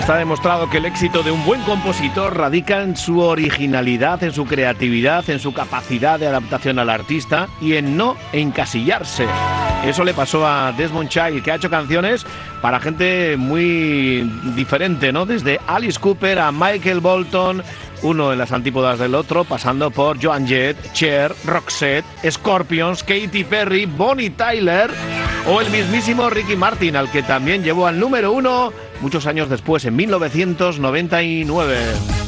Está demostrado que el éxito de un buen compositor radica en su originalidad, en su creatividad, en su capacidad de adaptación al artista y en no encasillarse. Eso le pasó a Desmond Child, que ha hecho canciones para gente muy diferente, ¿no? Desde Alice Cooper a Michael Bolton, uno en las antípodas del otro, pasando por Joan Jett, Cher, Roxette, Scorpions, Katy Perry, Bonnie Tyler o el mismísimo Ricky Martin, al que también llevó al número 1 muchos años después, en 1999.